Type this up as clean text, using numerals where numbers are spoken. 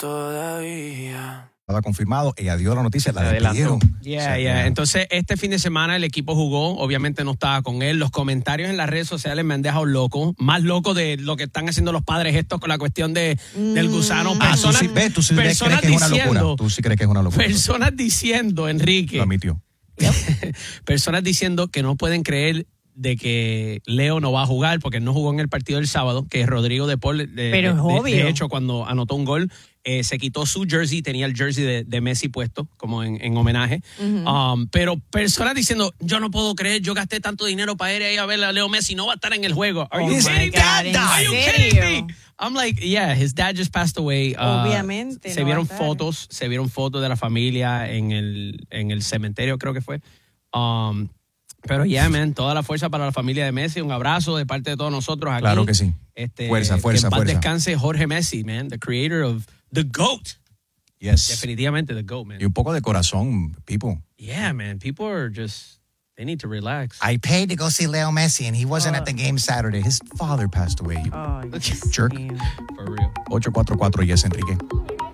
todavía. Estaba confirmado, ella dio la noticia, la despidieron. Yeah. Entonces, este fin de semana el equipo jugó, obviamente no estaba con él. Los comentarios en las redes sociales me han dejado loco, más loco de lo que están haciendo los padres estos con la cuestión del gusano. Tú sí crees que es una locura. Tú sí crees que es una locura. Personas diciendo, Enrique. Lo admitió. Personas diciendo que no pueden creer de que Leo no va a jugar porque no jugó en el partido del sábado, que Rodrigo de Paul, Pero es obvio. de hecho, cuando anotó un gol, se quitó su jersey, tenía el jersey de Messi puesto, como en homenaje. Pero personas diciendo, yo no puedo creer, yo gasté tanto dinero para ir ahí a ver a Leo Messi, no va a estar en el juego. Are you kidding me? Are you kidding me? I'm like, yeah, his dad just passed away. Obviamente. Se vieron fotos de la familia en el cementerio, creo que fue. Pero yeah, man, toda la fuerza para la familia de Messi. Un abrazo de parte de todos nosotros aquí. Claro que sí. Fuerza. Que en paz descanse Jorge Messi, man, the creator of the GOAT. Yes. Definitivamente the GOAT, man. Y un poco de corazón, people. Yeah, man, people are just, they need to relax. I paid to go see Leo Messi and he wasn't at the game Saturday. His father passed away. Ay, Jerk. For real. 844 Yes, Enrique.